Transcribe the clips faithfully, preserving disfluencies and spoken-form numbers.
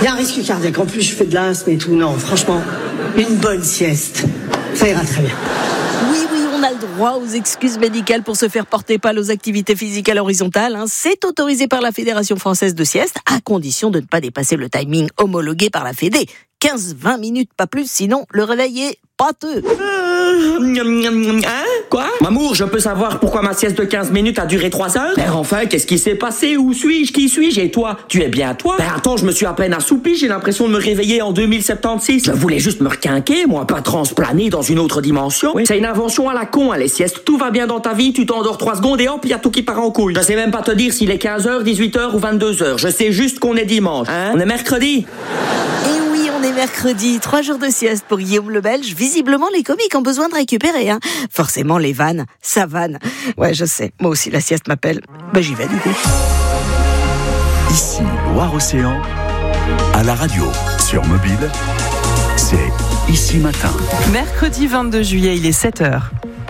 Il y a un risque cardiaque. En plus, je fais de l'asthme et tout. Non, franchement, une bonne sieste, ça ira très bien. Oui, oui, on a le droit aux excuses médicales pour se faire porter pâle aux activités physiques à l'horizontale. Hein. C'est autorisé par la Fédération française de sieste, à condition de ne pas dépasser le timing homologué par la Fédé. quinze à vingt minutes, pas plus, sinon le réveil est pâteux. Hein? Quoi? Mamour, je peux savoir pourquoi ma sieste de quinze minutes a duré trois heures? Ben enfin, qu'est-ce qui s'est passé? Où suis-je? Qui suis-je? Et toi? Tu es bien toi? Ben attends, je me suis à peine assoupi, j'ai l'impression de me réveiller en deux mille soixante-seize. Je voulais juste me requinquer, moi, pas transplaner dans une autre dimension. Oui. C'est une invention à la con, hein, les siestes. Tout va bien dans ta vie, tu t'endors trois secondes et hop, y a tout qui part en couille. Je sais même pas te dire s'il est quinze heures, dix-huit heures ou vingt-deux heures. Je sais juste qu'on est dimanche. Hein? On est mercredi. Et oui, on est mercredi, trois jours de sieste pour Guillaume le Belge. Visiblement, les comiques ont besoin de récupérer. Hein. Forcément, les vannes, ça vanne. Ouais, je sais, moi aussi la sieste m'appelle. Ben j'y vais du coup. Ici, Loire-Océan, à la radio, sur mobile, c'est Ici Matin. Mercredi vingt-deux juillet, il est sept heures.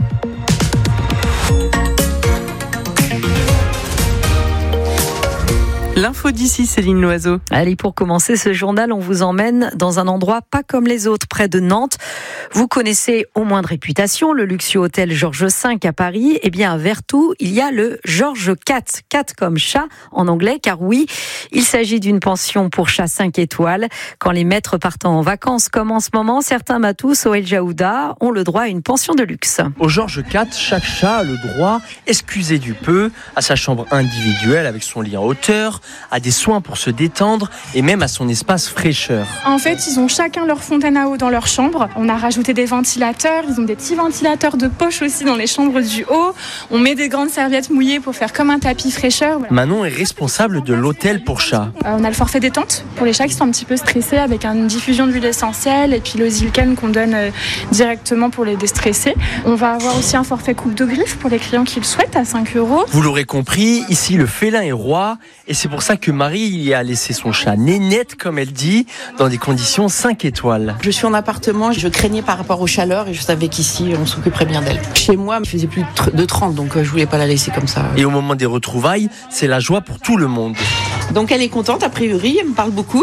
L'info d'ici, Céline Loiseau. Allez, pour commencer ce journal, on vous emmène dans un endroit pas comme les autres, près de Nantes. Vous connaissez au moins de réputation le luxueux hôtel Georges cinq à Paris. Eh bien, à Vertou, il y a le Georges quatre. quatre comme chat en anglais, car oui, il s'agit d'une pension pour chats cinq étoiles. Quand les maîtres partent en vacances, comme en ce moment, certains matous au El Jaouda ont le droit à une pension de luxe. Au Georges quatre, chaque chat a le droit, excusez du peu, à sa chambre individuelle avec son lit en hauteur, à des soins pour se détendre et même à son espace fraîcheur. En fait, ils ont chacun leur fontaine à eau dans leur chambre. On a rajouté des ventilateurs, ils ont des petits ventilateurs de poche aussi dans les chambres du haut. On met des grandes serviettes mouillées pour faire comme un tapis fraîcheur. Voilà. Manon est responsable de l'hôtel pour chats. Euh, on a le forfait détente pour les chats qui sont un petit peu stressés avec une diffusion d'huile essentielle et puis le Zilken qu'on donne euh, directement pour les déstresser. On va avoir aussi un forfait coupe de griffes pour les clients qui le souhaitent à cinq euros. Vous l'aurez compris, ici le félin est roi et c'est pour ça que Marie y a laissé son chat nénette, comme elle dit, dans des conditions cinq étoiles. Je suis en appartement, je craignais par rapport aux chaleurs et je savais qu'ici on s'occuperait bien d'elle. Chez moi, il faisait plus de trente, donc je voulais pas la laisser comme ça. Et au moment des retrouvailles, c'est la joie pour tout le monde. Donc elle est contente, a priori, elle me parle beaucoup.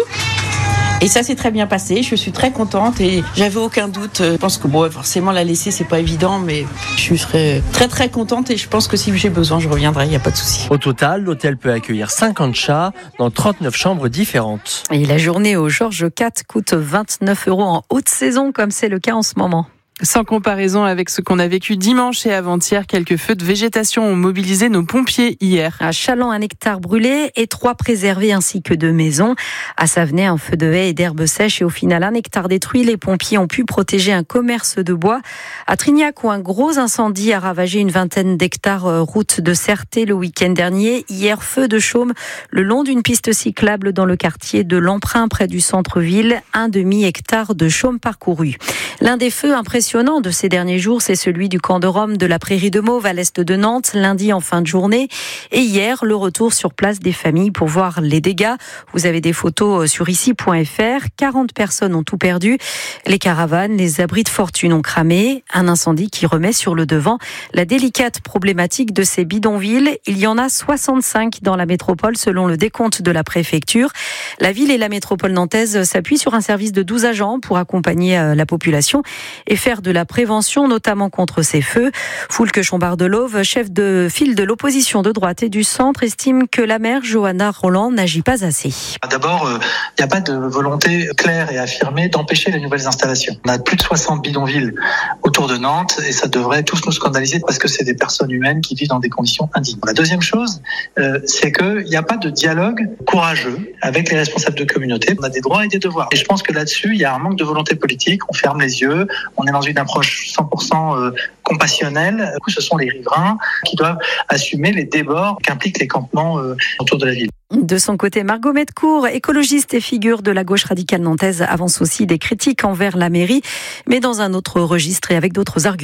Et ça s'est très bien passé, je suis très contente et j'avais aucun doute. Je pense que bon, forcément la laisser c'est pas évident, mais je serais très très contente et je pense que si j'ai besoin je reviendrai, il n'y a pas de souci. Au total, l'hôtel peut accueillir cinquante chats dans trente-neuf chambres différentes. Et la journée au Georges quatre coûte vingt-neuf euros en haute saison comme c'est le cas en ce moment. Sans comparaison avec ce qu'on a vécu dimanche et avant-hier, quelques feux de végétation ont mobilisé nos pompiers hier. À Châlons, un hectare brûlé et trois préservés ainsi que deux maisons. À Savenay, un feu de haies et d'herbes sèches et au final un hectare détruit. Les pompiers ont pu protéger un commerce de bois. À Trignac, où un gros incendie a ravagé une vingtaine d'hectares route de Certé le week-end dernier. Hier, feu de chaume le long d'une piste cyclable dans le quartier de l'Emprunt près du centre-ville. Un demi-hectare de chaume parcouru. L'un des feux impressionnants de ces derniers jours, c'est celui du camp de Rome de la Prairie de Mauve à l'est de Nantes, lundi en fin de journée. Et hier, le retour sur place des familles pour voir les dégâts. Vous avez des photos sur ici point f r. quarante personnes ont tout perdu. Les caravanes, les abris de fortune ont cramé. Un incendie qui remet sur le devant la délicate problématique de ces bidonvilles. Il y en a soixante-cinq dans la métropole selon le décompte de la préfecture. La ville et la métropole nantaise s'appuient sur un service de douze agents pour accompagner la population et faire de la prévention, notamment contre ces feux. Foulque Chombardelove, chef de file de l'opposition de droite et du centre, estime que la maire Johanna Roland n'agit pas assez. D'abord, il euh, n'y a pas de volonté claire et affirmée d'empêcher les nouvelles installations. On a plus de soixante bidonvilles autour de Nantes et ça devrait tous nous scandaliser parce que c'est des personnes humaines qui vivent dans des conditions indignes. La deuxième chose, euh, c'est qu'il n'y a pas de dialogue courageux avec les responsables de communauté. On a des droits et des devoirs. Et je pense que là-dessus, il y a un manque de volonté politique. On ferme les yeux, on est dans une approche cent pour cent compassionnelle. Ce sont les riverains qui doivent assumer les débords qu'impliquent les campements autour de la ville. De son côté, Margot Metcourt, écologiste et figure de la gauche radicale nantaise, avance aussi des critiques envers la mairie, mais dans un autre registre et avec d'autres arguments.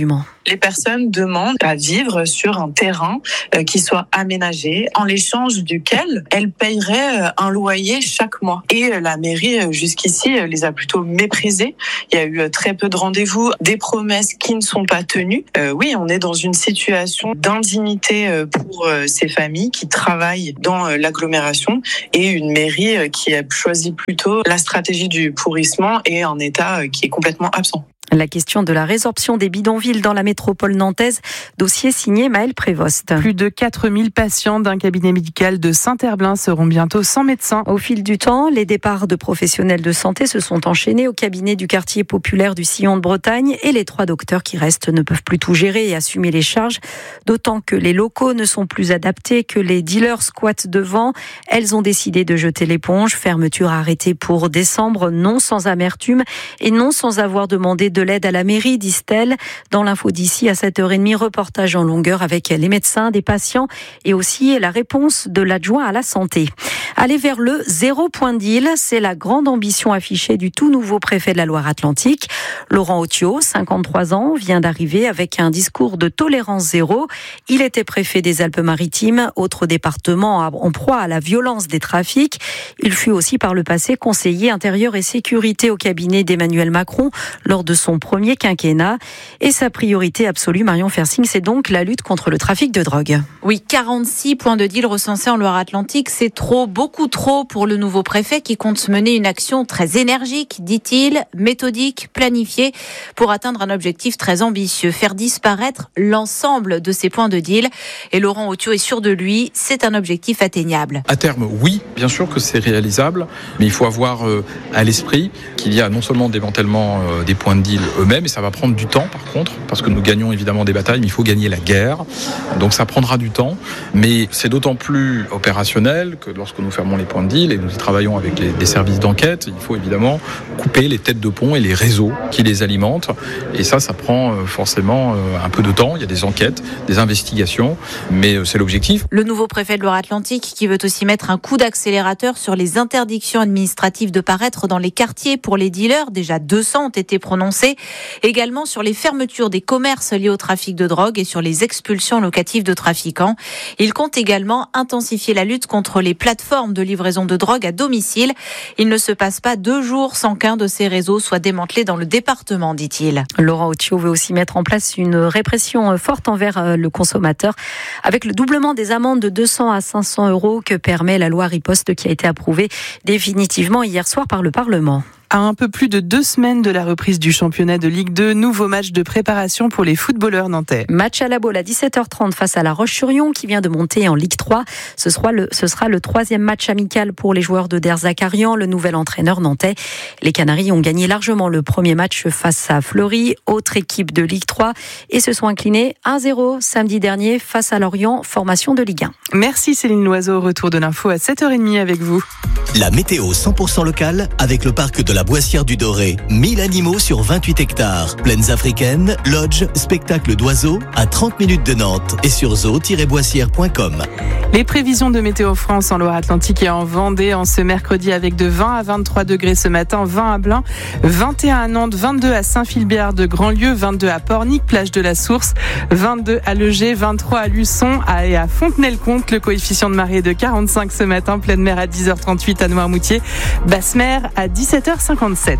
les personnes demandent à vivre sur un terrain euh, qui soit aménagé, en l'échange duquel elles paieraient euh, un loyer chaque mois. Et euh, la mairie, euh, jusqu'ici, euh, les a plutôt méprisés. Il y a eu euh, très peu de rendez-vous, des promesses qui ne sont pas tenues. Euh, oui, on est dans une situation d'indignité euh, pour euh, ces familles qui travaillent dans euh, l'agglomération et une mairie euh, qui a choisi plutôt la stratégie du pourrissement et un État euh, qui est complètement absent. La question de la résorption des bidonvilles dans la métropole nantaise, dossier signé Maëlle Prévost. Plus de quatre mille patients d'un cabinet médical de Saint-Herblain seront bientôt sans médecin. Au fil du temps, les départs de professionnels de santé se sont enchaînés au cabinet du quartier populaire du Sillon de Bretagne et les trois docteurs qui restent ne peuvent plus tout gérer et assumer les charges, d'autant que les locaux ne sont plus adaptés, que les dealers squattent devant. Elles ont décidé de jeter l'éponge. Fermeture arrêtée pour décembre, non sans amertume et non sans avoir demandé de l'aide à la mairie, disent-elles. Dans l'info d'ici à sept heures trente, reportage en longueur avec les médecins, des patients et aussi la réponse de l'adjoint à la santé. Aller vers le zéro point de deal, c'est la grande ambition affichée du tout nouveau préfet de la Loire-Atlantique. Laurent Otio, cinquante-trois ans, vient d'arriver avec un discours de tolérance zéro. Il était préfet des Alpes-Maritimes, autre département en proie à la violence des trafics. Il fut aussi par le passé conseiller intérieur et sécurité au cabinet d'Emmanuel Macron lors de son premier quinquennat. Et sa priorité absolue, Marion Fersing, c'est donc la lutte contre le trafic de drogue. Oui, quarante-six points de deal recensés en Loire-Atlantique, c'est trop, beaucoup trop pour le nouveau préfet qui compte mener une action très énergique, dit-il, méthodique, planifiée, pour atteindre un objectif très ambitieux, faire disparaître l'ensemble de ces points de deal. Et Laurent Otio est sûr de lui, c'est un objectif atteignable. À terme, oui, bien sûr que c'est réalisable, mais il faut avoir euh, à l'esprit qu'il y a non seulement démantèlement euh, des points de deal eux-mêmes, et ça va prendre du temps par contre, parce que nous gagnons évidemment des batailles, mais il faut gagner la guerre, donc ça prendra du temps, mais c'est d'autant plus opérationnel que lorsque nous fermons les points de deal, et nous y travaillons avec les, des services d'enquête, il faut évidemment couper les têtes de pont et les réseaux qui les alimentent, et ça, ça prend euh, forcément euh, un peu de temps, il y a des enquêtes, des investigations, mais euh, c'est l'objectif. Le nouveau préfet de Loire-Atlantique qui veut aussi mettre un coup d'accélérateur sur les interdictions administratives de paraître dans les quartiers pour les dealers, déjà deux cents ont été prononcés, également sur les fermetures des commerces liés au trafic de drogue et sur les expulsions locatives de trafiquants. Il compte également intensifier la lutte contre les plateformes de livraison de drogue à domicile. Il ne se passe pas deux jours sans qu'un de ces réseaux soit démantelé dans le département, dit-il. Laurent Otio veut aussi mettre en place une répression forte envers le consommateur avec le doublement des amendes de deux cents à cinq cents euros que permet la loi Riposte qui a été approuvée définitivement hier soir par le Parlement. À un peu plus de deux semaines de la reprise du championnat de Ligue deux, nouveau match de préparation pour les footballeurs nantais. Match à la Baule à dix-sept heures trente face à la Roche-sur-Yon qui vient de monter en Ligue trois. Ce sera le, ce sera le troisième match amical pour les joueurs de Der Zakarian, le nouvel entraîneur nantais. Les Canaries ont gagné largement le premier match face à Fleury, autre équipe de Ligue trois, et se sont inclinés un zéro samedi dernier face à Lorient, formation de Ligue un. Merci Céline Loiseau, retour de l'info à sept heures trente avec vous. La météo cent pour cent locale avec le parc de la Boissière du Doré. mille animaux sur vingt-huit hectares. Plaines africaines, lodge, spectacle d'oiseaux à trente minutes de Nantes et sur zoo tiret boissière point com. Les prévisions de Météo France en Loire-Atlantique et en Vendée en ce mercredi avec de vingt à vingt-trois degrés ce matin, vingt à Blain, vingt et un à Nantes, vingt-deux à Saint-Philbert de Grandlieu, vingt-deux à Pornic, plage de la Source, vingt-deux à Legé, vingt-trois à Luçon et à Fontenay-le-Comte. Le coefficient de marée est de quarante-cinq ce matin, pleine mer à dix heures trente-huit à Noirmoutier, basse mer à dix-sept heures cinquante-sept.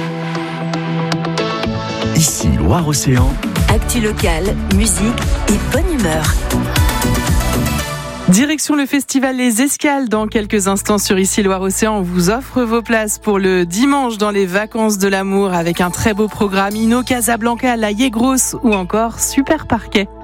Ici Loire-Océan. Actu locale, musique et bonne humeur. Direction le festival Les Escales dans quelques instants sur Ici Loire-Océan. On vous offre vos places pour le dimanche dans les vacances de l'amour avec un très beau programme Inno Casablanca, La Yegros ou encore Super Parquet.